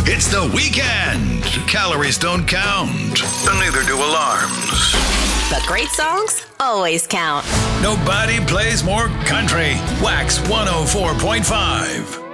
It's the weekend. Calories don't count, and neither do alarms. But great songs always count. Nobody plays more country. Wax 104.5.